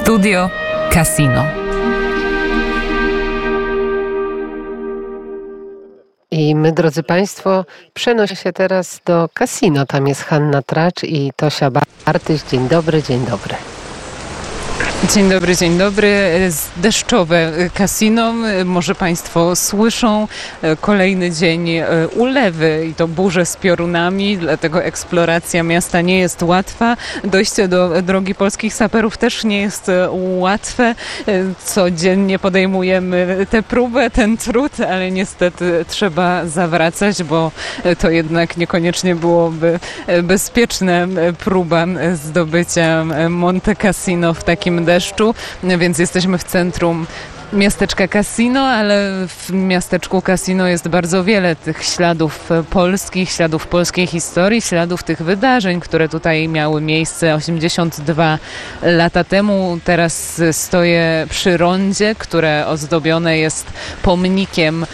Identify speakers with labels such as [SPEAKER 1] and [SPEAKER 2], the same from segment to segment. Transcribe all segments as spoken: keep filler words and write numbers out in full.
[SPEAKER 1] Studio Casino.
[SPEAKER 2] I my, drodzy Państwo, przenosimy się teraz do Casino. Tam jest Hanna Tracz i Tosia Bartyś. Dzień dobry, dzień dobry.
[SPEAKER 1] Dzień dobry, dzień dobry. Deszczowe Casino. Może Państwo słyszą kolejny dzień ulewy i to burze z piorunami, dlatego eksploracja miasta nie jest łatwa. Dojście do drogi polskich saperów też nie jest łatwe. Codziennie podejmujemy tę próbę, ten trud, ale niestety trzeba zawracać, bo to jednak niekoniecznie byłoby bezpieczna próba zdobycia Monte Cassino w takim deszczu, więc jesteśmy w centrum miasteczka Casino, ale w miasteczku Casino jest bardzo wiele tych śladów polskich, śladów polskiej historii, śladów tych wydarzeń, które tutaj miały miejsce osiemdziesiąt dwa lata temu. Teraz stoję przy rondzie, które ozdobione jest pomnikiem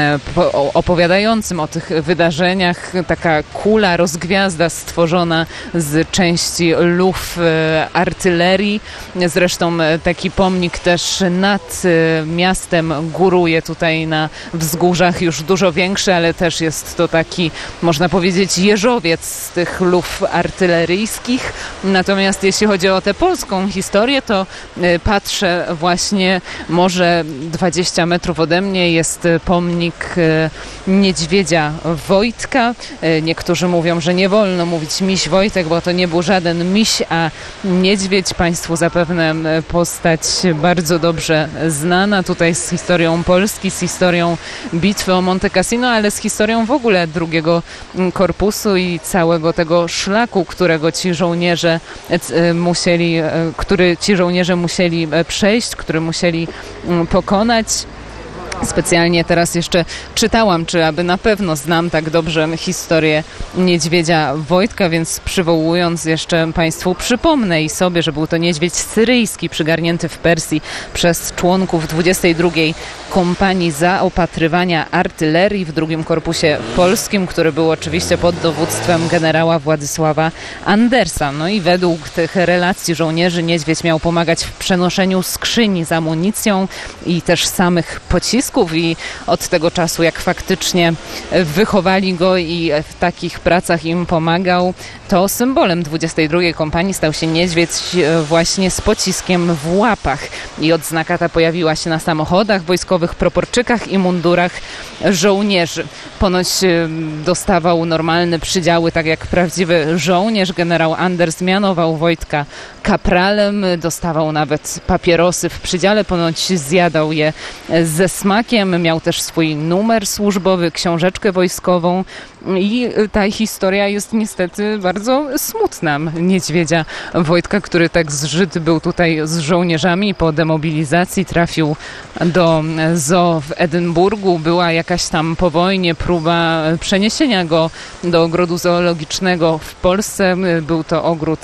[SPEAKER 1] opowiadającym o tych wydarzeniach. Taka kula, rozgwiazda stworzona z części luf artylerii. Zresztą taki pomnik też nad miastem góruje tutaj na wzgórzach, już dużo większy, ale też jest to taki, można powiedzieć, jeżowiec z tych luf artyleryjskich. Natomiast jeśli chodzi o tę polską historię, to patrzę właśnie może dwadzieścia metrów ode mnie jest pomnik niedźwiedzia Wojtka. Niektórzy mówią, że nie wolno mówić miś Wojtek, bo to nie był żaden miś, a niedźwiedź. Państwu zapewne postać bardzo dobrze znana tutaj z historią Polski, z historią bitwy o Monte Cassino, ale z historią w ogóle drugiego korpusu i całego tego szlaku, którego ci żołnierze musieli, który ci żołnierze musieli przejść, który musieli pokonać. Specjalnie teraz jeszcze czytałam, czy aby na pewno znam tak dobrze historię niedźwiedzia Wojtka, więc przywołując jeszcze Państwu przypomnę i sobie, że był to niedźwiedź syryjski przygarnięty w Persji przez członków dwudziestej drugiej Kompanii Zaopatrywania Artylerii w drugim Korpusie Polskim, który był oczywiście pod dowództwem generała Władysława Andersa. No i według tych relacji żołnierzy niedźwiedź miał pomagać w przenoszeniu skrzyni z amunicją i też samych pocisków. I od tego czasu, jak faktycznie wychowali go i w takich pracach im pomagał, to symbolem dwudziestej drugiej Kompanii stał się niedźwiedź właśnie z pociskiem w łapach. I odznaka ta pojawiła się na samochodach wojskowych, proporczykach i mundurach żołnierzy. Ponoć dostawał normalne przydziały, tak jak prawdziwy żołnierz. Generał Anders mianował Wojtka kapralem, dostawał nawet papierosy w przydziale, ponoć zjadał je ze smakiem. Miał też swój numer służbowy, książeczkę wojskową i ta historia jest niestety bardzo smutna. Niedźwiedzia Wojtka, który tak zżyty był tutaj z żołnierzami, po demobilizacji trafił do zoo w Edynburgu. Była jakaś tam po wojnie próba przeniesienia go do ogrodu zoologicznego w Polsce. Był to ogród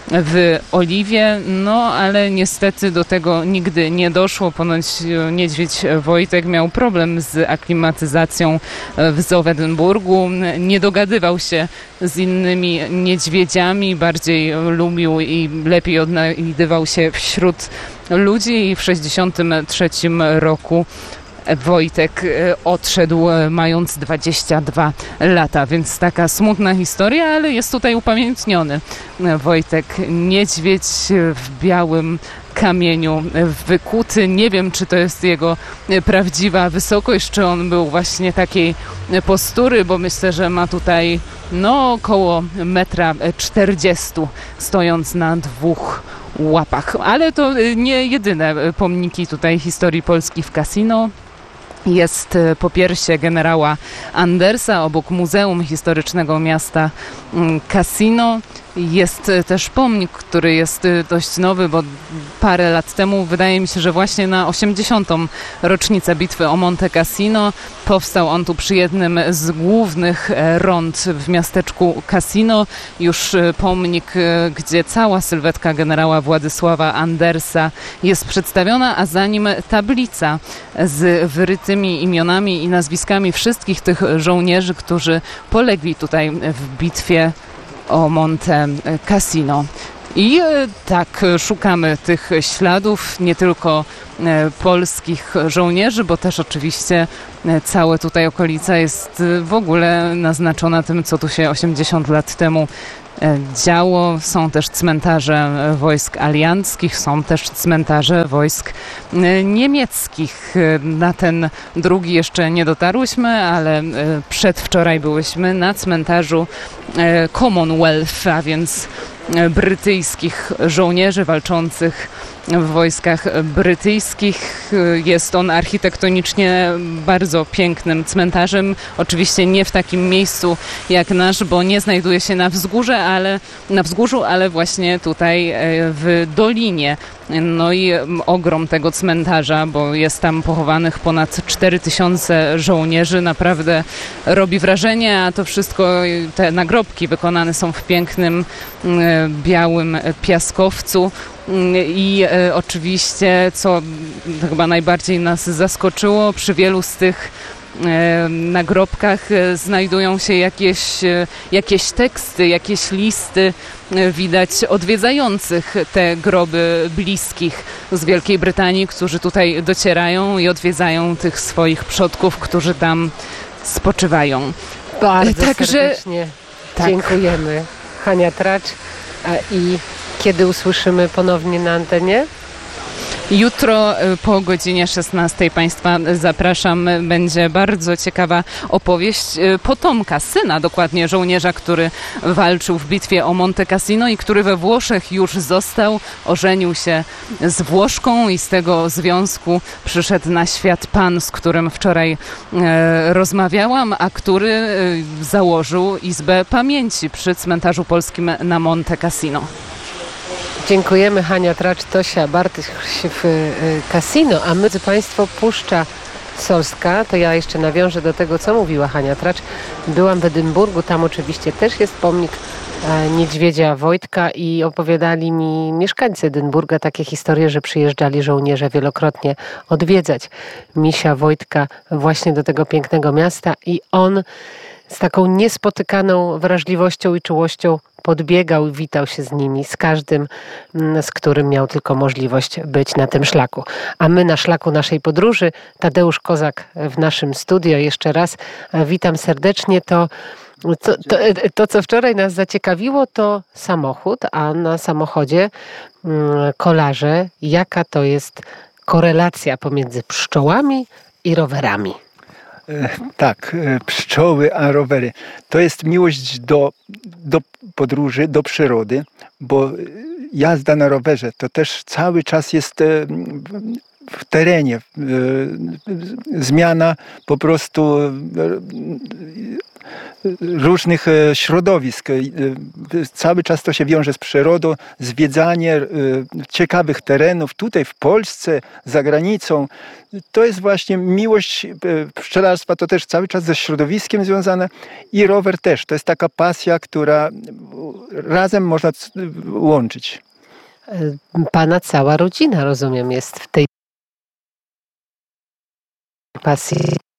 [SPEAKER 1] w Oliwie, no ale niestety do tego nigdy nie doszło. Ponoć niedźwiedź Wojtek miał problem z aklimatyzacją w zoo w Edynburgu. Nie dogadywał się z innymi niedźwiedziami, bardziej lubił i lepiej odnajdywał się wśród ludzi i w sześćdziesiątym trzecim roku Wojtek odszedł mając dwadzieścia dwa lata, więc taka smutna historia, ale jest tutaj upamiętniony Wojtek niedźwiedź w białym kamieniu wykuty. Nie wiem, czy to jest jego prawdziwa wysokość, czy on był właśnie takiej postury, bo myślę, że ma tutaj no około metra czterdziestu, stojąc na dwóch łapach. Ale to nie jedyne pomniki tutaj historii Polski w Casino. Jest popiersie generała Andersa obok Muzeum Historycznego Miasta Casino. Jest też pomnik, który jest dość nowy, bo parę lat temu, wydaje mi się, że właśnie na osiemdziesiątą rocznicę bitwy o Monte Cassino powstał on tu przy jednym z głównych rond w miasteczku Casino. Już pomnik, gdzie cała sylwetka generała Władysława Andersa jest przedstawiona, a za nim tablica z wyrytymi imionami i nazwiskami wszystkich tych żołnierzy, którzy polegli tutaj w bitwie o Monte Cassino. I tak szukamy tych śladów, nie tylko polskich żołnierzy, bo też oczywiście całe tutaj okolica jest w ogóle naznaczona tym, co tu się osiemdziesiąt lat temu działo. Są też cmentarze wojsk alianckich, są też cmentarze wojsk niemieckich. Na ten drugi jeszcze nie dotarłyśmy, ale przedwczoraj byłyśmy na cmentarzu Commonwealth, a więc brytyjskich żołnierzy walczących w wojskach brytyjskich. Jest on architektonicznie bardzo pięknym cmentarzem. Oczywiście nie w takim miejscu jak nasz, bo nie znajduje się na wzgórze, ale na wzgórzu, ale właśnie tutaj w dolinie. No i ogrom tego cmentarza, bo jest tam pochowanych ponad cztery tysiące żołnierzy. Naprawdę robi wrażenie, a to wszystko, te nagrobki wykonane są w pięknym, białym piaskowcu. I e, oczywiście, co chyba najbardziej nas zaskoczyło, przy wielu z tych e, nagrobkach e, znajdują się jakieś, e, jakieś teksty, jakieś listy, e, widać odwiedzających te groby bliskich z Wielkiej Brytanii, którzy tutaj docierają i odwiedzają tych swoich przodków, którzy tam spoczywają.
[SPEAKER 2] Bardzo Także, serdecznie tak. Dziękujemy. Hania Tracz. I kiedy usłyszymy ponownie na antenie?
[SPEAKER 1] Jutro po godzinie szesnastej Państwa zapraszam. Będzie bardzo ciekawa opowieść potomka, syna dokładnie żołnierza, który walczył w bitwie o Monte Cassino i który we Włoszech już został, ożenił się z Włoszką i z tego związku przyszedł na świat pan, z którym wczoraj e, rozmawiałam, a który e, założył Izbę Pamięci przy cmentarzu polskim na Monte Cassino.
[SPEAKER 2] Dziękujemy. Hania Tracz, Tosia Bartyś w Cassino, a my, drodzy Państwo, Puszcza Solska, to ja jeszcze nawiążę do tego, co mówiła Hania Tracz. Byłam w Edynburgu, tam oczywiście też jest pomnik niedźwiedzia Wojtka i opowiadali mi mieszkańcy Edynburga takie historie, że przyjeżdżali żołnierze wielokrotnie odwiedzać misia Wojtka właśnie do tego pięknego miasta i on z taką niespotykaną wrażliwością i czułością podbiegał i witał się z nimi, z każdym, z którym miał tylko możliwość być na tym szlaku. A my na szlaku naszej podróży, Tadeusz Kozak w naszym studio, jeszcze raz witam serdecznie. To, to, to, to co wczoraj nas zaciekawiło, to samochód, a na samochodzie kolarze, jaka to jest korelacja pomiędzy pszczołami i rowerami.
[SPEAKER 3] Tak, pszczoły, a rowery. To jest miłość do, do podróży, do przyrody, bo jazda na rowerze to też cały czas jest w terenie. Zmiana po prostu różnych środowisk. Cały czas to się wiąże z przyrodą, zwiedzanie ciekawych terenów tutaj w Polsce, za granicą. To jest właśnie miłość pszczelarstwa, to też cały czas ze środowiskiem związane i rower też. To jest taka pasja, która razem można łączyć.
[SPEAKER 2] Pana cała rodzina, rozumiem, jest w tej pasji.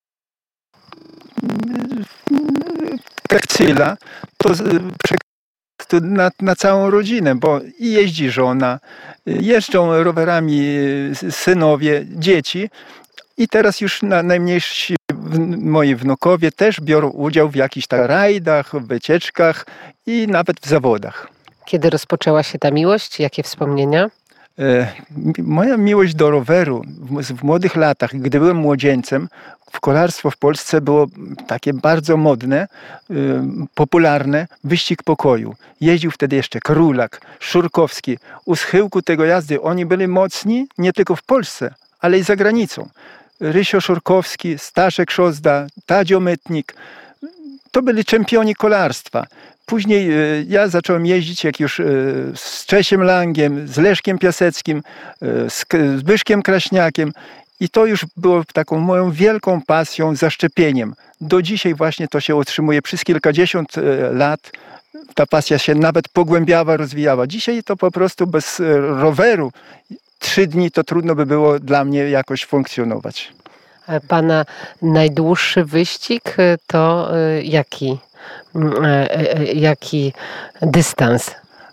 [SPEAKER 3] Tekstyla to na, na całą rodzinę, bo i jeździ żona, jeżdżą rowerami synowie, dzieci i teraz już na, najmniejsi moi wnukowie też biorą udział w jakichś tak rajdach, wycieczkach i nawet w zawodach.
[SPEAKER 2] Kiedy rozpoczęła się ta miłość? Jakie wspomnienia?
[SPEAKER 3] Moja miłość do roweru w młodych latach, gdy byłem młodzieńcem, kolarstwo w Polsce było takie bardzo modne, popularne, wyścig pokoju. Jeździł wtedy jeszcze Królak, Szurkowski. U schyłku tego jazdy oni byli mocni nie tylko w Polsce, ale i za granicą. Rysio Szurkowski, Staszek Szozda, Tadzio Mytnik. To byli czempioni kolarstwa. Później ja zacząłem jeździć jak już z Czesiem Langiem, z Leszkiem Piaseckim, z Zbyszkiem Kraśniakiem i to już było taką moją wielką pasją, zaszczepieniem. Do dzisiaj właśnie to się utrzymuje przez kilkadziesiąt lat. Ta pasja się nawet pogłębiała, rozwijała. Dzisiaj to po prostu bez roweru trzy dni to trudno by było dla mnie jakoś funkcjonować.
[SPEAKER 2] Pana najdłuższy wyścig to jaki? Jaki dystans?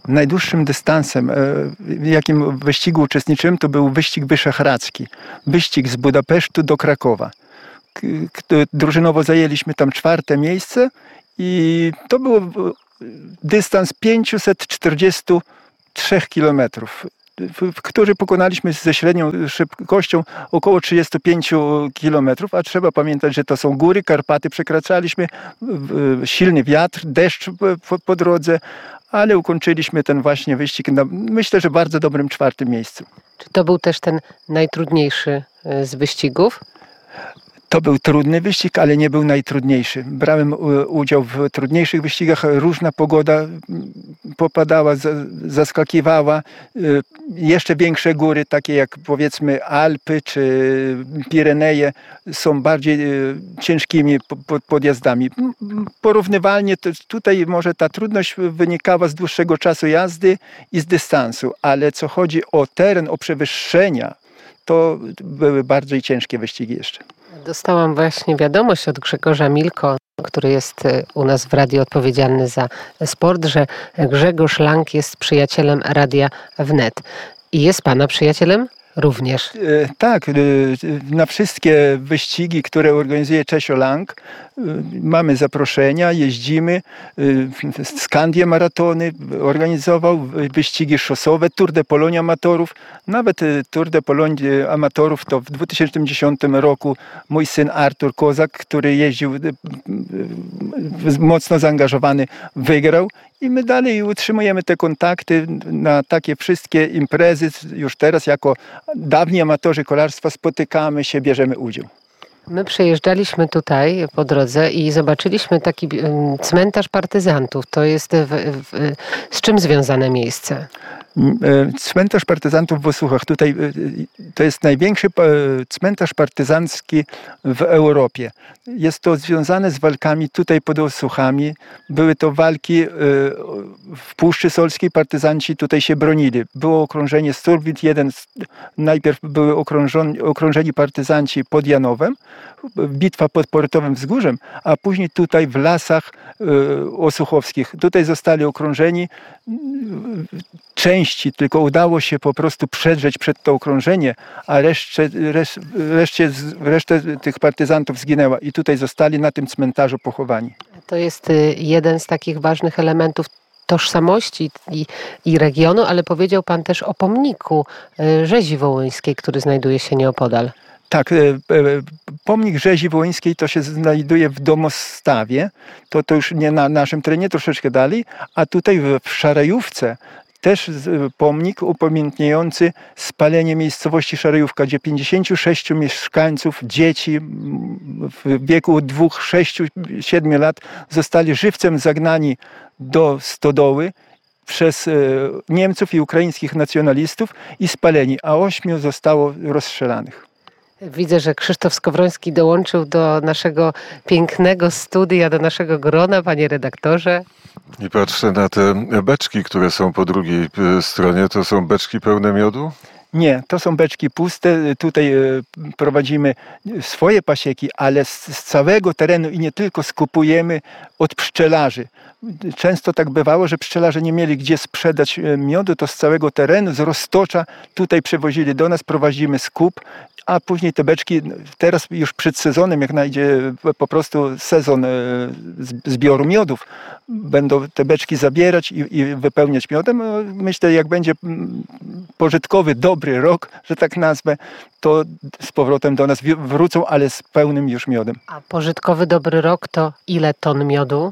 [SPEAKER 3] Najdłuższym dystansem, w jakim wyścigu uczestniczyłem, to był wyścig wyszehradzki. Wyścig z Budapesztu do Krakowa. Drużynowo zajęliśmy tam czwarte miejsce i to był dystans pięćset czterdzieści trzy kilometrów, który pokonaliśmy ze średnią szybkością około trzydzieści pięć kilometrów, a trzeba pamiętać, że to są góry, Karpaty przekraczaliśmy, silny wiatr, deszcz po, po drodze, ale ukończyliśmy ten właśnie wyścig na, myślę, że bardzo dobrym czwartym miejscu.
[SPEAKER 2] Czy to był też ten najtrudniejszy z wyścigów?
[SPEAKER 3] To był trudny wyścig, ale nie był najtrudniejszy. Brałem udział w trudniejszych wyścigach. Różna pogoda popadała, zaskakiwała. Jeszcze większe góry, takie jak powiedzmy Alpy czy Pireneje, są bardziej ciężkimi podjazdami. Porównywalnie tutaj może ta trudność wynikała z dłuższego czasu jazdy i z dystansu, ale co chodzi o teren, o przewyższenia, to były bardziej ciężkie wyścigi jeszcze.
[SPEAKER 2] Dostałam właśnie wiadomość od Grzegorza Milko, który jest u nas w radiu odpowiedzialny za sport, że Grzegorz Lang jest przyjacielem Radia Wnet. I jest pana przyjacielem? Również.
[SPEAKER 3] Tak, na wszystkie wyścigi, które organizuje Czesio Lang, mamy zaproszenia, jeździmy. Skandie maratony organizował, wyścigi szosowe, Tour de Pologne amatorów. Nawet Tour de Pologne amatorów to w dwa tysiące dziesiątym roku mój syn Artur Kozak, który jeździł mocno zaangażowany, wygrał. I my dalej utrzymujemy te kontakty na takie wszystkie imprezy. Już teraz jako dawni amatorzy kolarstwa spotykamy się, bierzemy udział.
[SPEAKER 2] My przejeżdżaliśmy tutaj po drodze i zobaczyliśmy taki cmentarz partyzantów. To jest w, w, z czym związane miejsce?
[SPEAKER 3] Cmentarz partyzantów w Osuchach. Tutaj to jest największy cmentarz partyzancki w Europie. Jest to związane z walkami tutaj pod Osuchami. Były to walki w Puszczy Solskiej. Partyzanci tutaj się bronili. Było okrążenie Sturbit jeden. Najpierw były okrążeni, okrążeni partyzanci pod Janowem. Bitwa pod Portowym Wzgórzem, a później tutaj w lasach osuchowskich. Tutaj zostali okrążeni. Części tylko udało się po prostu przedrzeć przed to okrążenie, a reszcie, resz, reszcie, resztę tych partyzantów zginęła i tutaj zostali na tym cmentarzu pochowani.
[SPEAKER 2] To jest jeden z takich ważnych elementów tożsamości i, i regionu, ale powiedział pan też o pomniku Rzezi Wołyńskiej, który znajduje się nieopodal.
[SPEAKER 3] Tak, pomnik Rzezi Wołyńskiej to się znajduje w Domostawie, to, to już nie na naszym terenie, troszeczkę dalej, a tutaj w Szarajówce też pomnik upamiętniający spalenie miejscowości Szarajówka, gdzie pięćdziesięciu sześciu mieszkańców, dzieci w wieku od dwóch, sześciu, siedmiu lat zostali żywcem zagnani do stodoły przez Niemców i ukraińskich nacjonalistów i spaleni, a ośmiu zostało rozstrzelanych.
[SPEAKER 2] Widzę, że Krzysztof Skowroński dołączył do naszego pięknego studia, do naszego grona, panie redaktorze.
[SPEAKER 4] I patrzę na te beczki, które są po drugiej stronie. To są beczki pełne miodu?
[SPEAKER 3] Nie, to są beczki puste. Tutaj prowadzimy swoje pasieki, ale z, z całego terenu i nie tylko skupujemy od pszczelarzy. Często tak bywało, że pszczelarze nie mieli gdzie sprzedać miodu, to z całego terenu, z Roztocza tutaj przewozili do nas, prowadzimy skup, a później te beczki, teraz już przed sezonem, jak najdzie po prostu sezon zbioru miodów, będą te beczki zabierać i, i wypełniać miodem. Myślę, jak będzie pożytkowy, dobry rok, że tak nazwę, to z powrotem do nas wrócą, ale z pełnym już miodem.
[SPEAKER 2] A pożytkowy, dobry rok to ile ton miodu?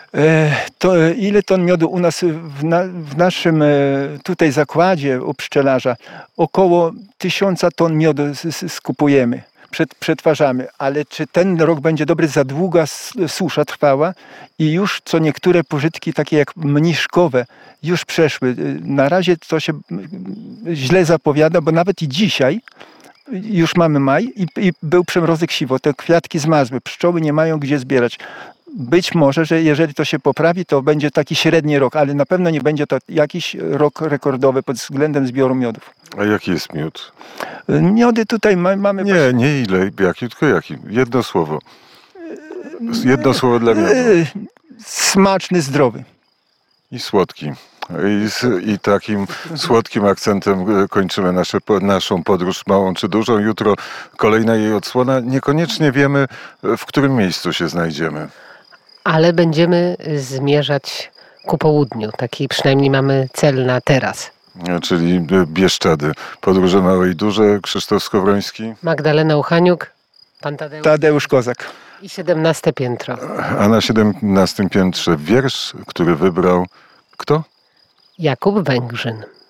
[SPEAKER 3] To ile ton miodu u nas w, na, w naszym tutaj zakładzie u pszczelarza? Około tysiąca ton miodu skupujemy, przed, przetwarzamy. Ale czy ten rok będzie dobry? Za długa susza trwała i już co niektóre pożytki, takie jak mniszkowe, już przeszły. Na razie to się źle zapowiada, bo nawet i dzisiaj już mamy maj i, i był przymrozek siwo. Te kwiatki zmarzły, pszczoły nie mają gdzie zbierać. Być może, że jeżeli to się poprawi, to będzie taki średni rok, ale na pewno nie będzie to jakiś rok rekordowy pod względem zbioru miodów.
[SPEAKER 4] A jaki jest miód?
[SPEAKER 3] Miody tutaj ma, mamy...
[SPEAKER 4] Nie, nie ile, jaki, tylko jaki. Jedno słowo. Jedno słowo dla miodu.
[SPEAKER 3] Smaczny, zdrowy.
[SPEAKER 4] I słodki. I, z, I takim słodkim akcentem kończymy nasze, naszą podróż małą czy dużą. Jutro kolejna jej odsłona. Niekoniecznie wiemy, w którym miejscu się znajdziemy.
[SPEAKER 2] Ale będziemy zmierzać ku południu. Taki przynajmniej mamy cel na teraz.
[SPEAKER 4] Czyli Bieszczady. Podróże małe i duże. Krzysztof Skowroński.
[SPEAKER 2] Magdalena Uchaniuk. Pan Tadeusz.
[SPEAKER 3] Tadeusz Kozak.
[SPEAKER 2] I siedemnaste piętro.
[SPEAKER 4] A na siedemnastym piętrze wiersz, który wybrał kto?
[SPEAKER 2] Jakub Węgrzyn.